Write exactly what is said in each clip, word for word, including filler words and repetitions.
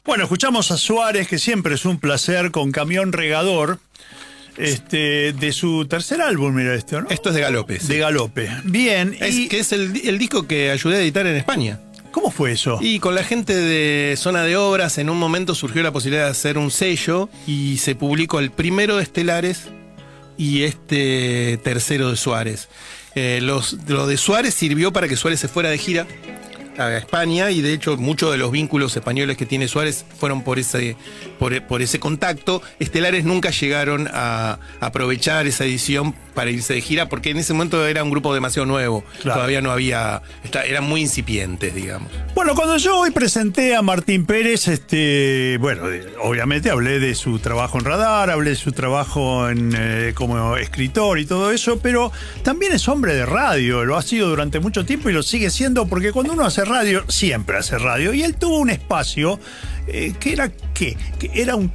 Bueno, escuchamos a Suárez, que siempre es un placer, con Camión Regador, este, de su tercer álbum, mira esto, ¿no? Esto es de Galope. Sí. De Galope. Bien. Es, y... que es el, el disco que ayudé a editar en España. ¿Cómo fue eso? Y con la gente de Zona de Obras, en un momento surgió la posibilidad de hacer un sello y se publicó el primero de Estelares y este tercero de Suárez. Eh, los, lo de Suárez sirvió para que Suárez se fuera de gira a España, y de hecho muchos de los vínculos españoles que tiene Suárez fueron por ese, por, por ese contacto. Estelares nunca llegaron a aprovechar esa edición para irse de gira, porque en ese momento era un grupo demasiado nuevo. Claro. Todavía no había, está, eran muy incipientes, digamos. Bueno, cuando yo hoy presenté a Martín Pérez, este, bueno, obviamente hablé de su trabajo en Radar, hablé de su trabajo en, eh, como escritor y todo eso, pero también es hombre de radio, lo ha sido durante mucho tiempo y lo sigue siendo, porque cuando uno hace radio, siempre hace radio, y él tuvo un espacio eh, que era, ¿qué? Que era un...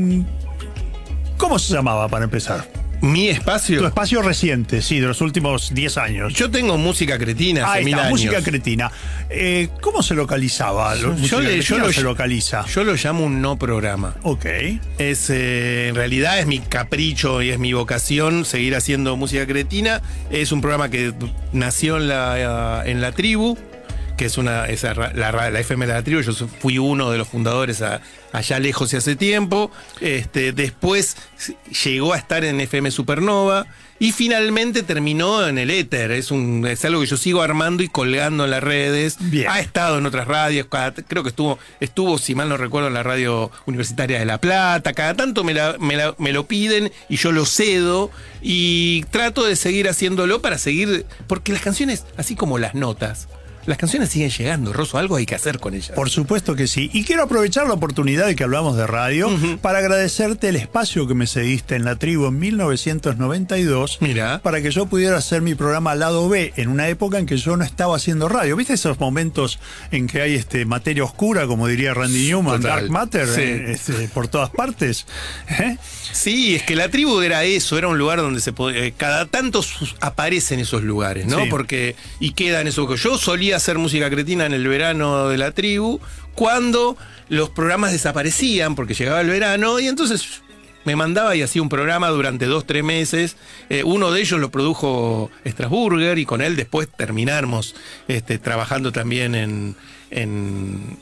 ¿Cómo se llamaba, para empezar? ¿Mi espacio? Tu espacio reciente, sí, de los últimos diez años. Yo tengo Música Cretina hace Ahí mil está, años. Música Cretina. Eh, ¿Cómo se localizaba? Yo, yo, le, yo lo se localiza. Yo lo llamo un no programa. Ok. Es, eh, en realidad es mi capricho y es mi vocación seguir haciendo Música Cretina. Es un programa que nació en la, en la tribu, que es una esa, la, la F M de la tribu. Yo fui uno de los fundadores a, allá lejos y hace tiempo. Este, después llegó a estar en F M Supernova y finalmente terminó en el éter. Es, un, es algo que yo sigo armando y colgando en las redes. Bien. Ha estado en otras radios, cada, creo que estuvo, estuvo, si mal no recuerdo, en la radio universitaria de La Plata. Cada tanto me, la, me, la, me lo piden y yo lo cedo y trato de seguir haciéndolo para seguir, porque las canciones, así como las notas, las canciones siguen llegando, Rosso, algo hay que hacer con ellas. Por supuesto que sí. Y quiero aprovechar la oportunidad de que hablamos de radio uh-huh. para agradecerte el espacio que me cediste en la tribu en mil novecientos noventa y dos. Mira. Para que yo pudiera hacer mi programa Lado B en una época en que yo no estaba haciendo radio. ¿Viste esos momentos en que hay este materia oscura, como diría Randy Newman, Total. Dark Matter, sí. eh, este, por todas partes? ¿Eh? Sí, es que la tribu era eso, era un lugar donde se podía, eh, cada tanto aparecen esos lugares, ¿no? Sí. Porque, y quedan eso. Yo solía hacer Música Cretina en el verano de la tribu, cuando los programas desaparecían porque llegaba el verano, y entonces me mandaba y hacía un programa durante dos, tres meses. Eh, uno de ellos lo produjo Strasburger, y con él después terminamos este, trabajando también en... en,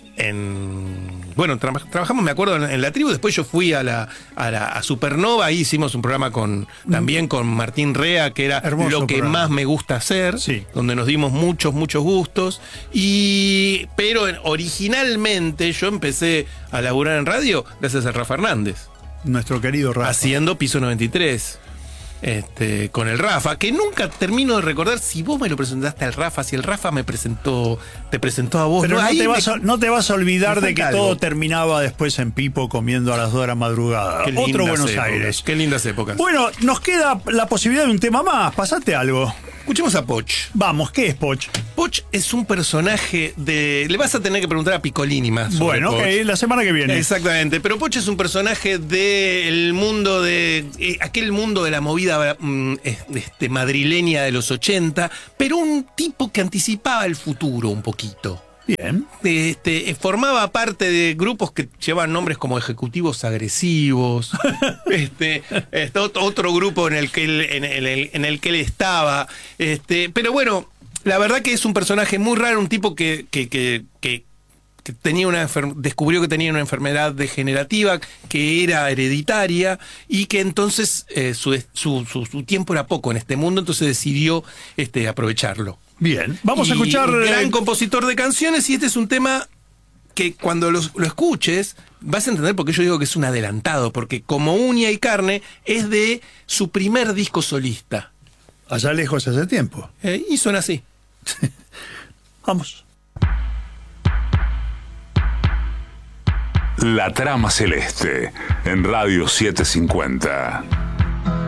en bueno, tra trabajamos, me acuerdo, en, en la tribu. Después yo fui a la, a la a Supernova, ahí hicimos un programa con también con Martín Rea, que era Hermoso lo que programa. Más me gusta hacer, sí. Donde nos dimos muchos, muchos gustos. Y pero originalmente yo empecé a laburar en radio gracias a Rafa Hernández. Nuestro querido Rafa. Haciendo Piso noventa y tres. Este, con el Rafa, que nunca termino de recordar si vos me lo presentaste al Rafa, si el Rafa me presentó, te presentó a vos. Pero no, no, no, te, me, vas a, no te vas a olvidar de que algo. Todo terminaba después en Pipo comiendo a las dos de la madrugada. Qué Otro Buenos épocas, Aires. Qué lindas épocas. Bueno, nos queda la posibilidad de un tema más. Pasate algo. Escuchemos a Poch. Vamos, ¿qué es Poch? Poch es un personaje de... Le vas a tener que preguntar a Piccolini más. Bueno, ok, la semana que viene. Exactamente, pero Poch es un personaje del mundo de... Eh, aquel mundo de la movida mm, este, madrileña de los ochenta, pero un tipo que anticipaba el futuro un poquito. Bien. Este, formaba parte de grupos que llevan nombres como Ejecutivos Agresivos. este, este, otro grupo en el que él, en el, en el que él estaba. Este, pero bueno, la verdad que es un personaje muy raro, un tipo que, que, que, que, que tenía una descubrió que tenía una enfermedad degenerativa que era hereditaria, y que entonces eh, su, su, su, su tiempo era poco en este mundo, entonces decidió este, aprovecharlo. Bien, vamos y a escuchar... Un gran compositor de canciones, y este es un tema que cuando lo, lo escuches vas a entender por qué yo digo que es un adelantado, porque como uña y carne es de su primer disco solista. Allá lejos hace tiempo. Eh, y suena así. Vamos. La Trama Celeste en Radio setecientos cincuenta.